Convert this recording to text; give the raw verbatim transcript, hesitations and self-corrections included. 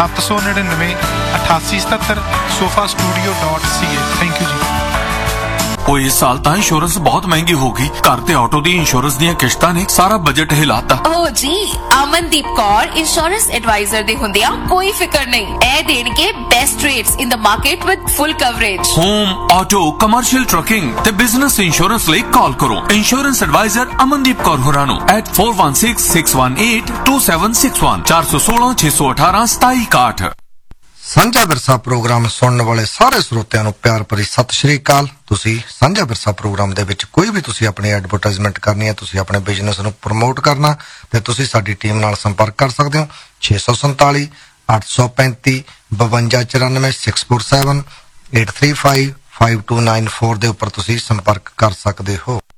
ਸੱਤ ਸੌ ਨੜਿਨਵੇਂ ਅਠਾਸੀ ਸਤੱਤਰ sofa studio dot C A. Thank you ਜੀ। ਉਹ ਇਸ ਸਾਲ ਤਾਂ ਇੰਸ਼ੋਰੈਂਸ ਬਹੁਤ ਮਹਿੰਗੀ ਹੋ ਗਈ। ਘਰ ਤੇ ਆਟੋ ਦੀ ਇੰਸ਼ੋਰੈਂਸ ਦੀਆਂ ਕਿਸ਼ਤਾਂ ਨੇ ਸਾਰਾ ਬਜਟ ਹਿਲਾਤਾ। ਓ ਜੀ, ਅਮਨਦੀਪ ਕੌਰ ਇੰਸ਼ੋਰੈਂਸ ਐਡਵਾਈਜ਼ਰ ਦੇ ਹੁੰਦਿਆਂ ਕੋਈ ਫਿਕਰ ਨਹੀਂ। ਇਹ ਦੇਣਗੇ best rates in the market with full coverage. Home, auto, commercial trucking ਤੇ ਬਿਜ਼ਨਸ ਇੰਸ਼ੋਰੈਂਸ ਲਈ ਕਾਲ ਕਰੋ ਇੰਸ਼ੋਰੈਂਸ ਐਡਵਾਈਜ਼ਰ ਅਮਨਦੀਪ ਕੌਰ ਹੋਰਾਂ ਨੂੰ at four one six, six one eight, two seven six one ਚਾਰ ਸੌ ਸੋਲਾਂ ਛੇ ਸੌ ਅਠਾਰਾਂ ਸਤਾਈ ਇਕਾਹਠ। ਸਾਂਝਾ ਵਿਰਸਾ ਪ੍ਰੋਗਰਾਮ ਸੁਣਨ ਵਾਲੇ ਸਾਰੇ ਸਰੋਤਿਆਂ ਨੂੰ ਪਿਆਰ ਭਰੀ ਸਤਿ ਸ਼੍ਰੀ ਅਕਾਲ। ਤੁਸੀਂ ਸਾਂਝਾ ਵਿਰਸਾ ਪ੍ਰੋਗਰਾਮ ਦੇ ਵਿੱਚ ਕੋਈ ਵੀ ਤੁਸੀਂ ਆਪਣੀ ਐਡਵਰਟਾਈਜ਼ਮੈਂਟ ਕਰਨੀ ਹੈ, ਤੁਸੀਂ ਆਪਣੇ ਬਿਜ਼ਨਸ ਨੂੰ ਪ੍ਰਮੋਟ ਕਰਨਾ, ਤੇ ਤੁਸੀਂ ਸਾਡੀ ਟੀਮ ਨਾਲ ਸੰਪਰਕ ਕਰ ਸਕਦੇ ਹੋ ਛੇ ਸੌ ਸੰਤਾਲੀ ਅੱਠ ਸੌ ਪੈਂਤੀ ਬਵੰਜਾ ਚੁਰਾਨਵੇਂ six four seven eight three five five to nine four ਦੇ ਉੱਪਰ ਤੁਸੀਂ ਸੰਪਰਕ ਕਰ ਸਕਦੇ ਹੋ।